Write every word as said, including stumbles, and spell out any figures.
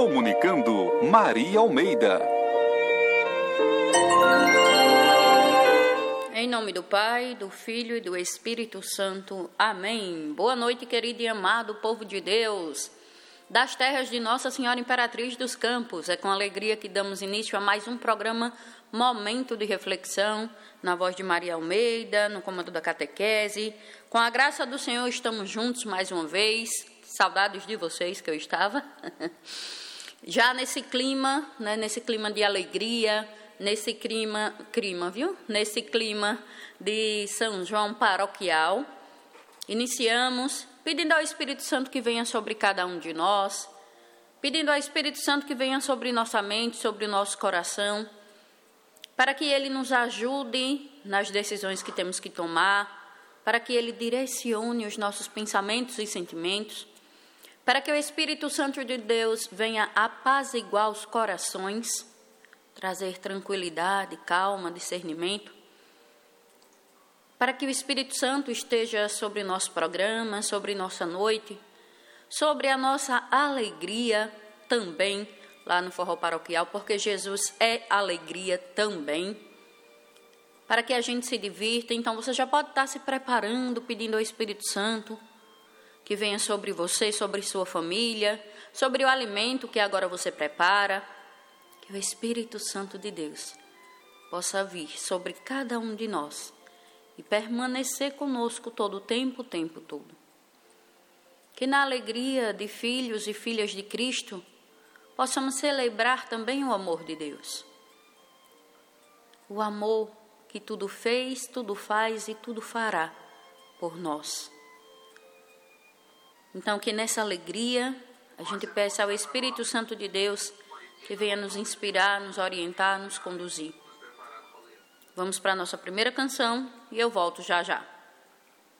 Comunicando Maria Almeida. Em nome do Pai, do Filho e do Espírito Santo. Amém. Boa noite, querido e amado povo de Deus, das terras de Nossa Senhora Imperatriz dos Campos. É com alegria que damos início a mais um programa Momento de Reflexão, na voz de Maria Almeida, no comando da catequese. Com a graça do Senhor estamos juntos mais uma vez. Saudades de vocês que eu estava. Já nesse clima, né, nesse clima de alegria, nesse clima, clima, viu? Nesse clima de São João paroquial, iniciamos pedindo ao Espírito Santo que venha sobre cada um de nós, pedindo ao Espírito Santo que venha sobre nossa mente, sobre o nosso coração, para que Ele nos ajude nas decisões que temos que tomar, para que Ele direcione os nossos pensamentos e sentimentos, para que o Espírito Santo de Deus venha apaziguar os corações, trazer tranquilidade, calma, discernimento, para que o Espírito Santo esteja sobre nosso programa, sobre nossa noite, sobre a nossa alegria também, lá no Forró Paroquial, porque Jesus é alegria também, para que a gente se divirta. Então você já pode estar se preparando, pedindo ao Espírito Santo que venha sobre você, sobre sua família, sobre o alimento que agora você prepara. Que o Espírito Santo de Deus possa vir sobre cada um de nós e permanecer conosco todo o tempo, o tempo todo. Que na alegria de filhos e filhas de Cristo, possamos celebrar também o amor de Deus. O amor que tudo fez, tudo faz e tudo fará por nós. Então, que nessa alegria a gente peça ao Espírito Santo de Deus que venha nos inspirar, nos orientar, nos conduzir. Vamos para a nossa primeira canção e eu volto já já.